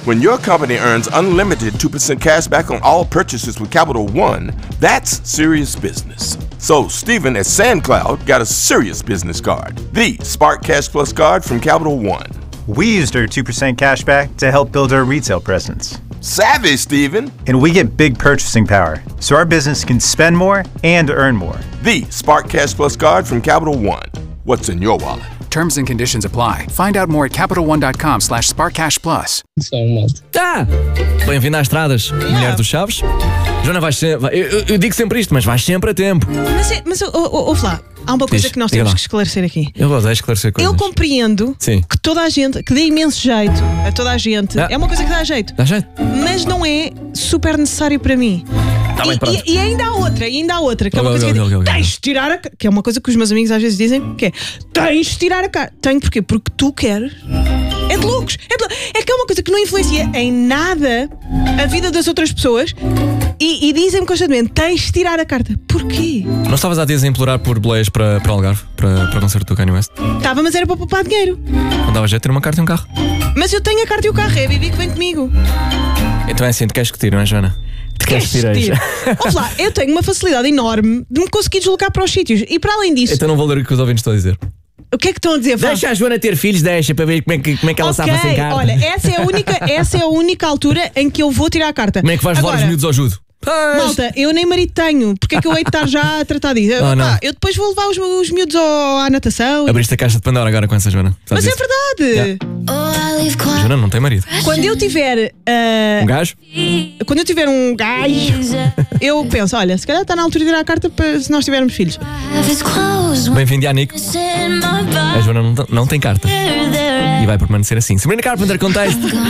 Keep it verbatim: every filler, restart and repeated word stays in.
When your company earns unlimited two percent cash back on all purchases with Capital One, that's serious business. So Stephen at SandCloud got a serious business card, the Spark Cash Plus card from Capital One. We used our two percent cash back to help build our retail presence. Savvy, Stephen. And we get big purchasing power, so our business can spend more and earn more. The Spark Cash Plus card from Capital One. What's in your wallet? Terms and conditions apply. Find out more at capital one dot com slash spark cash plus. Tá! Bem-vindo às estradas, mulher dos Chaves. Joana, vais sempre. Eu, eu, eu digo sempre isto, mas vais sempre a tempo. Mas, é, mas ouve lá, há uma coisa Diz, que nós diga temos lá. que esclarecer aqui. Eu vou esclarecer coisas. Eu compreendo Sim. que toda a gente, que dê imenso jeito a toda a gente, Ah. é uma coisa que dá jeito, Dá jeito? mas não é super necessário para mim. Tá e, bem, pronto. e, e ainda há outra, e ainda há outra, que é uma Ok, coisa que ok, eu digo, ok, ok. tens de tirar a ca-", que é uma coisa que os meus amigos às vezes dizem, que é tens de tirar a cara. Tenho porquê? Porque tu queres. É de loucos. É, de lou- é que é uma coisa que não influencia em nada a vida das outras pessoas e, e dizem-me constantemente, tens de tirar a carta. Porquê? Não estavas há dias a implorar por boleias para, para Algarve, para, para o concerto do Kanye West? Estava, mas era para poupar dinheiro. Não dava jeito de ter uma carta e um carro? Mas eu tenho a carta e o carro, é a Bibi que vem comigo. Então é assim, tu queres que tire, não é, Joana? Tu queres que tireis? Ouve lá, eu tenho uma facilidade enorme de me conseguir deslocar para os sítios. E para além disso, Então não vou ler o que os ouvintes estão a dizer. o que é que estão a dizer? Vá? Deixa a Joana ter filhos, deixa, para ver como é que, como é que ela Ok, sabe sem carta. olha, essa é, a única, essa é a única altura em que eu vou tirar a carta. Como é que vais levar Agora, os miúdos ao judo? Pois. Malta, eu nem marido tenho. Porque é que eu hei de estar já a tratar disso? Eu, Oh, não. pá, eu depois vou levar os, os miúdos ao- à natação. Abriste a caixa de Pandora agora com essa Joana. Mas Sabes é isso? verdade. A Joana não tem marido. Quando eu tiver. ah, Um gajo? Quando eu tiver um gajo, eu penso: olha, se calhar está na altura de tirar a carta para se nós tivermos filhos. Bem-vindo a Nico. A Joana não, não tem carta. E vai permanecer assim. Sabrina Carpenter, contexto.